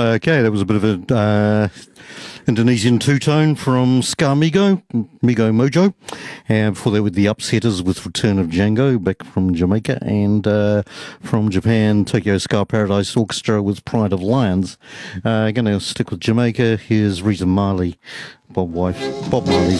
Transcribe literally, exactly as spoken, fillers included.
Okay, that was a bit of a uh, Indonesian two-tone from Ska Migo, Migo Mojo. And before that with the Upsetters with Return of Django, back from Jamaica. And uh, from Japan, Tokyo Ska Paradise Orchestra with Pride of Lions. Uh, going to stick with Jamaica. Here's Rita Marley, Bob wife, Bob Marley's